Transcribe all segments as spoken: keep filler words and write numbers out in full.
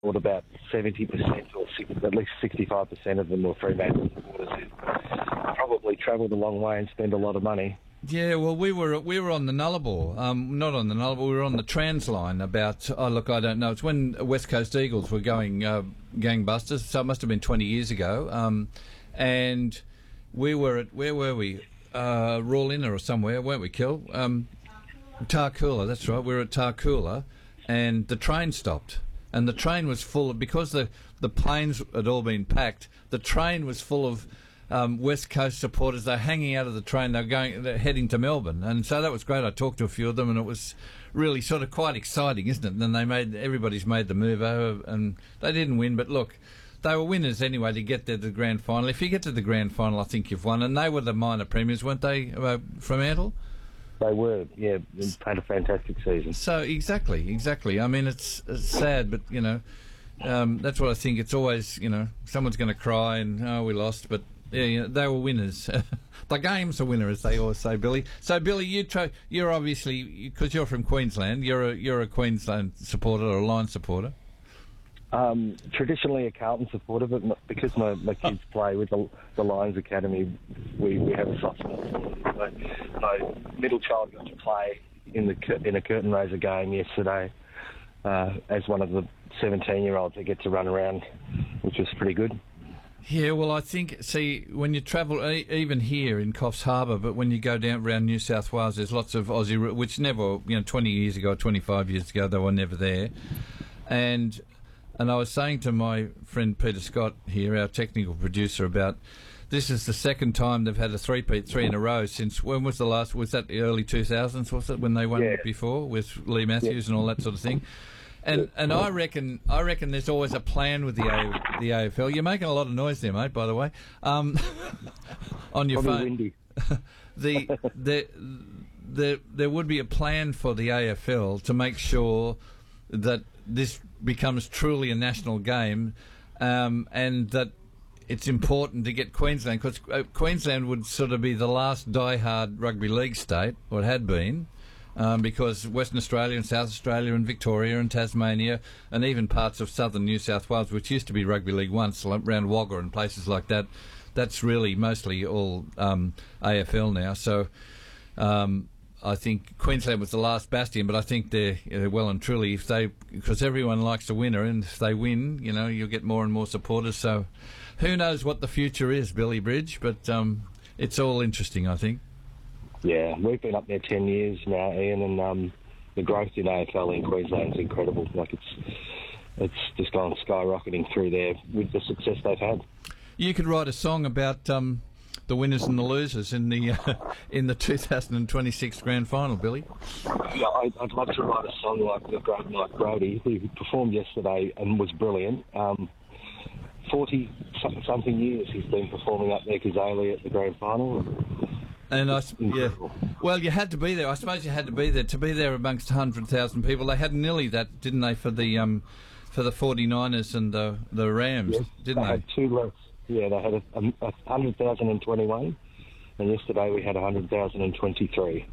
Or about seventy percent or six, at least sixty-five percent of them were Fremantle supporters who probably travelled a long way and spent a lot of money. Yeah, well, we were we were on the Nullarbor, um, not on the Nullarbor, we were on the Transline about, oh, look, I don't know, it's when West Coast Eagles were going uh, gangbusters, so it must have been twenty years ago, um, and we were at, where were we? Uh, Rawlinna or somewhere, weren't we, Kel? Um, Tarcoola, that's right, we were at Tarcoola, and the train stopped. And the train was full of, because the, the planes had all been packed, the train was full of um, West Coast supporters. They're hanging out of the train, they're going, they're heading to Melbourne. And so that was great. I talked to a few of them, and it was really sort of quite exciting, isn't it? And then they made, everybody's made the move over, and they didn't win, but look, they were winners anyway to get there to the grand final. If you get to the grand final, I think you've won. And they were the minor premiers, weren't they, uh, Fremantle? They were, yeah, had a fantastic season. So, exactly, exactly. I mean, it's, it's sad, but, you know, um, that's what I think. It's always, you know, someone's going to cry and, oh, we lost, but, yeah, you know, they were winners. The game's a winner, as they always say, Billy. So, Billy, you try, you're obviously, because you're from Queensland, you're a, you're a Queensland supporter or a Lions supporter. Um, traditionally a Carlton supporter, but m- because my, my kids play with the, the Lions Academy, we, we have a soft spot for them. My, my middle child got to play in the in a curtain raiser game yesterday uh, as one of the seventeen-year-olds that get to run around, which was pretty good. Yeah, well, I think, see, when you travel, e- even here in Coffs Harbour, but when you go down around New South Wales, there's lots of Aussie, which never, you know, twenty years ago, twenty-five years ago, they were never there. And... And I was saying to my friend Peter Scott here, our technical producer, about this is the second time they've had a three-peat, three in a row since, when was the last, was that the early two thousands, was it, when they won yeah. it before with Lee Matthews yeah. and all that sort of thing? And yeah. and I reckon I reckon there's always a plan with the a, the A F L. You're making a lot of noise there, mate, by the way, um, on your Probably phone. Windy. the, the, the, there would be a plan for the A F L to make sure that this becomes truly a national game, um, and that it's important to get Queensland, because uh, Queensland would sort of be the last die-hard rugby league state, or it had been, um, because Western Australia and South Australia and Victoria and Tasmania and even parts of southern New South Wales, which used to be rugby league once, around Wagga and places like that, that's really mostly all um, A F L now. So um, I think Queensland was the last bastion, but I think they're, they're well and truly, if they, because everyone likes a winner, and if they win, you know, you'll get more and more supporters. So who knows what the future is, Billy Bridge, but um, it's all interesting, I think. Yeah, we've been up there ten years now, Ian, and um, the growth in A F L in Queensland is incredible. Like, it's it's just gone skyrocketing through there with the success they've had. You could write a song about um, the winners and the losers in the uh, in the two thousand twenty-six grand final, Billy. Yeah, I'd, I'd love to write a song like the great Mike Brodie, who performed yesterday and was brilliant. Um, forty-something years he's been performing up there, Kazali, at the grand final. And I, yeah, well, you had to be there. I suppose you had to be there to be there amongst one hundred thousand people. They had nearly that, didn't they, for the um, for the forty-niners and the the Rams, yes, didn't they? They had two less. Yeah, they had a, a, a one hundred thousand and twenty-one, and yesterday we had one hundred thousand and twenty-three.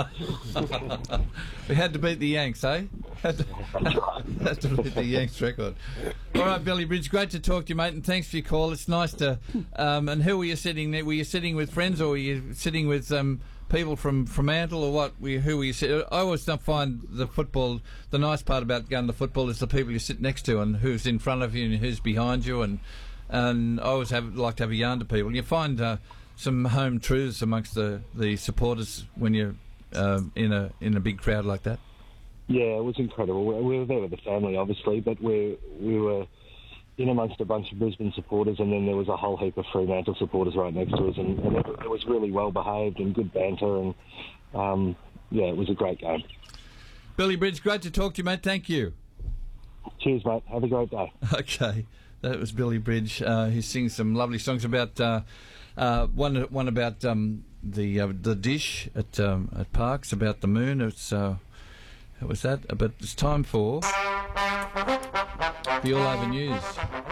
We had to beat the Yanks, eh? Had to, had to beat the Yanks record. All right, Billy Bridge, great to talk to you, mate, and thanks for your call. It's nice to... Um, and who were you sitting there? Were you sitting with friends, or were you sitting with um, people from Fremantle, or what? Were you, who were you sitting... I always find the football... The nice part about going to football is the people you sit next to and who's in front of you and who's behind you, and and I always have like to have a yarn to people. You find uh, some home truths amongst the, the supporters when you're uh, in a in a big crowd like that. Yeah, it was incredible. We were there with the family, obviously, but we we were in amongst a bunch of Brisbane supporters, and then there was a whole heap of Fremantle supporters right next to us, and, and it, it was really well behaved and good banter, and um, yeah, it was a great game. Billy Bridge, great to talk to you, mate. Thank you. Cheers, mate. Have a great day. Okay. That was Billy Bridge. Uh, he sings some lovely songs about uh, uh, one one about um, the uh, the dish at um, at Parks, about the moon. It's uh, what was that? But it's time for the All Over News.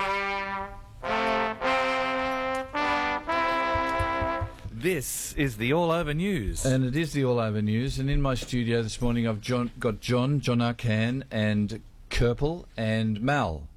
This is the All Over News, and it is the All Over News. And in my studio this morning, I've John, got John, John Arcan, and Kerpel and Mal.